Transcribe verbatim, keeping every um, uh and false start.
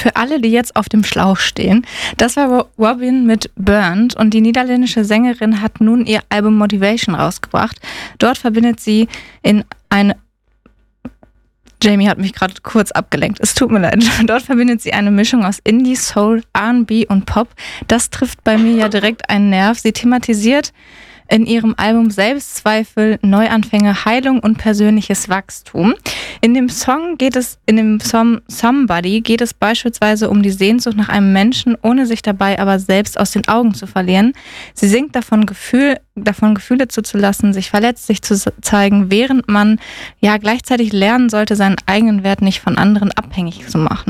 für alle, die jetzt auf dem Schlauch stehen, das war Robyn mit Burned und die niederländische Sängerin hat nun ihr Album Motivation rausgebracht. Dort verbindet sie in eine... Jamie hat mich gerade kurz abgelenkt, es tut mir leid. Dort verbindet sie eine Mischung aus Indie, Soul, R and B und Pop. Das trifft bei mir ja direkt einen Nerv. Sie thematisiert in ihrem Album Selbstzweifel, Neuanfänge, Heilung und persönliches Wachstum. In dem Song geht es, in dem Song Somebody geht es beispielsweise um die Sehnsucht nach einem Menschen, ohne sich dabei aber selbst aus den Augen zu verlieren. Sie singt davon, Gefühl, davon Gefühle zuzulassen, sich verletzlich zu zeigen, während man ja gleichzeitig lernen sollte, seinen eigenen Wert nicht von anderen abhängig zu machen.